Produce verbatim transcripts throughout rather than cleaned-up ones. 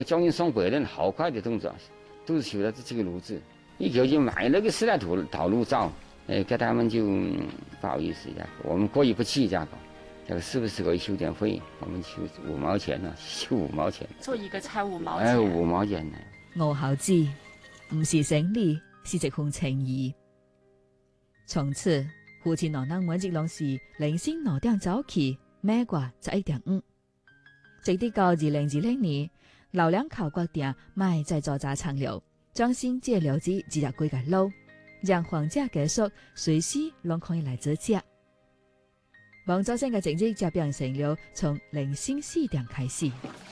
将近上百人，好快的动作，都是修了这几个炉子。一条就买了个时代土导入灶，呃，给他们就、嗯、不好意思一下，我们过意不去，价格，这个是不是可以修点费？我们修五毛錢呢，修五毛錢。 做一個才五毛錢。 哎，五毛錢呢。 熬口子唔是勝利，是一份情誼。從此，父親羅能每日攏是零星兩點早起，每個十一點五。直至到二零二零年，老兩口決定賣再做炸長寮，將新借寮子植入幾個路，讓房價結束，隨時攏可以來做價。王作生嘅正職就變成了從零星四點開始。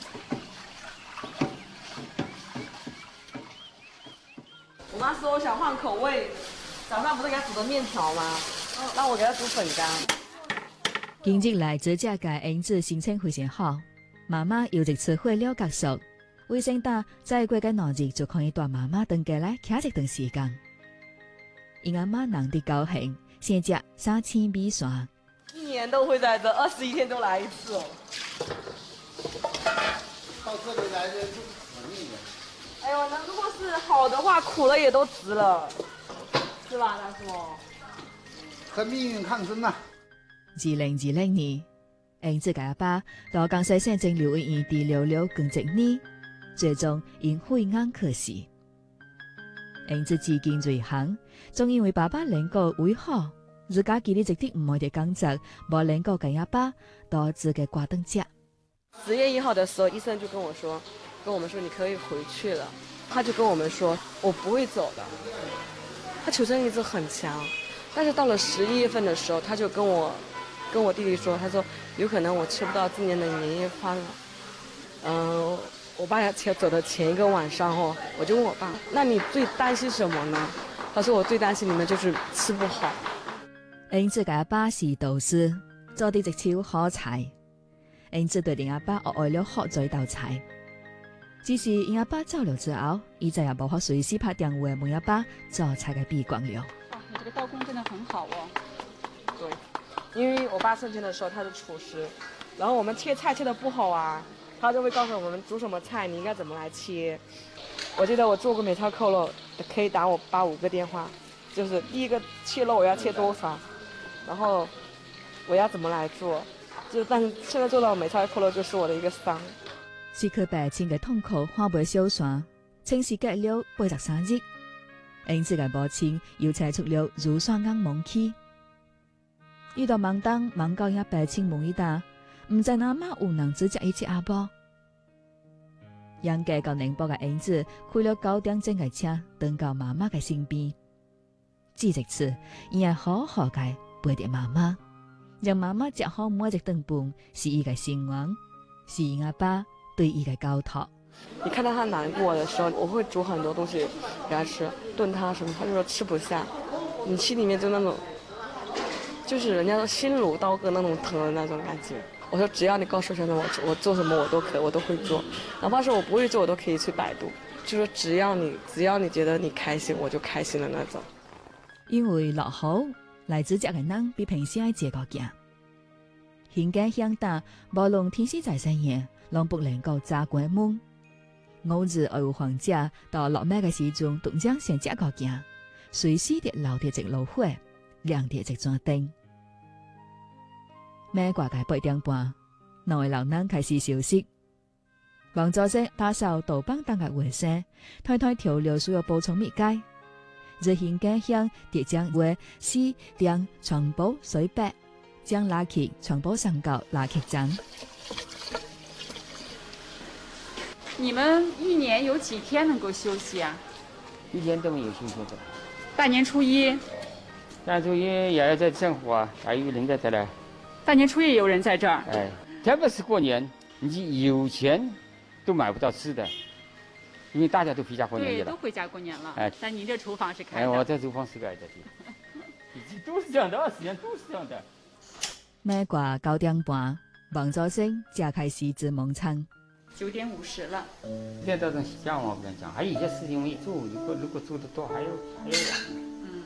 我媽說我想換口味，早上不是給她煮的麵條嗎？哦，讓我給她煮粉乾。 今日來做價嘅兒子心情非常好，媽媽又直吃會了結束，衛生大再過個兩日就可以帶媽媽登過來徛一段時間。因阿媽難得高興，先食三千米線。 一年都會在這，二十一天都來一次哦。 到這裡來的就可命的。 哎呦，那如果是好的話，苦了也都值了，是吧，大叔？ 和命運抗爭啊！ 二零二零年，兒子嘅阿爸到江西省政療醫院治療了近一年，最終因肺癌去世。兒子至今最行，仲因為爸爸能夠胃好，自家記得直啲唔愛嘅工作，冇能夠嘅阿爸到自己掛燈家。 十月一號的時候，醫生就跟我說，跟我們說你可以回去了。他就跟我們說，我不會走的。他求生意志很強，但是到了十一月份的時候，他就跟我跟我弟弟說，他說有可能我吃不到今年的年夜飯了。嗯、呃，我爸前走的前一個晚上哦，我就問我爸，那你最擔心什麼呢？他說我最擔心你們就是吃不好。 兒子嘅阿爸是導師，做啲直超好菜。兒子對定阿爸學愛了學咗一道菜。只是因阿爸走了之後，伊再也無法隨時拍電話問阿爸做菜嘅秘光了。 哇，你這個刀工真的很好哦。 對，因為我爸生前的時候他是廚師，然後我們切菜切得不好啊，他就會告訴我們煮什麼菜你應該怎麼來切。我記得我做過梅菜扣肉，可以打我爸五個電話，就是第一個切肉我要切多少，然後我要怎麼來做，就但是現在做到梅菜扣肉就是我的一個傷。 是佢病情嘅痛苦化為消散，清時隔了八十三日，兒子嘅母親又扯出了乳酸眼夢氣。遇到盲當盲到也病情夢一打，唔知阿媽有能指責一隻阿婆。養家到寧波嘅兒子開了九點鐘嘅車，登到媽媽嘅身邊。至直次，伊係好好嘅陪住媽媽，讓媽媽食好每一頓飯，是伊嘅願望，是伊阿爸對伊嘅交託。 你看到他難過的時候，我會煮很多東西給他吃，燉湯什麼，他就說吃不下。你心裡面就那種，就是人家說心如刀割那種疼的那種感覺。我說只要你告訴什麼，我我做什麼我都可以，我都會做，哪怕是我不會做，我都可以去百度。就說只要你只要你覺得你開心，我就開心的那種。 因為落雨，來自家嘅人比平時愛接個驚。現間鄉大，無論天時在深夜，攏不能夠炸關門。偶爾愛有黃家到落咩嘅時陣，都將先食個驚，隨時地留啲隻爐火，亮啲隻盞燈。咩掛界八點半，兩位老人開始休息。王作者打掃豆幫當嘅衛生，太太調料需要補充物解。熱現間鄉疊將為四兩全部水白，將垃圾全部上到垃圾站。 你們一年有幾天能夠休息啊？ 一天都沒有休息的。 大年初一。 大年初一也要在生活啊，還有人在這裡。 大年初一有人在這兒。 哎，特別是過年，你有錢都買不到吃的，因為大家都回家過年去了。 對，都回家過年了。 哎， 但您這廚房是開的。 哎，我這廚房是開的，都是這樣的，二十年都是這樣的。 咩掛九點半，王作生就開始做夢餐。 九點五十了。 現在這種向往不能講，還有一些事情沒做，如果如果做得多，還有還有兩。 嗯。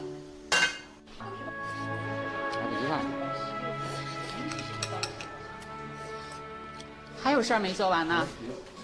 還得一萬。 還有事兒沒做完呢？